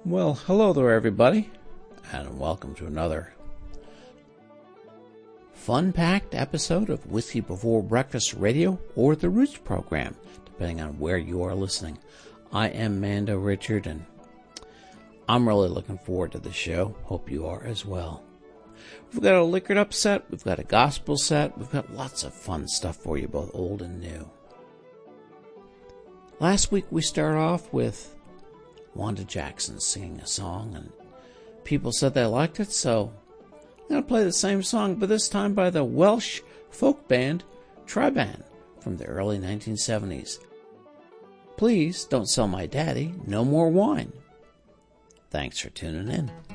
Well, hello there, everybody, and welcome to another fun-packed episode of Whiskey Before Breakfast Radio or the Roots program, depending on where you are listening. I am Mando Richard, and I'm really looking forward to the show. Hope you are as well. We've got a liquored up set, we've got a gospel set, we've got lots of fun stuff for you, both old and new. Last week we started off with Wanda Jackson singing a song, and people said they liked it, so I'm going to play the same song, but this time by the Welsh folk band Triban from the early 1970s. Please don't sell my daddy no more wine. Thanks for tuning in.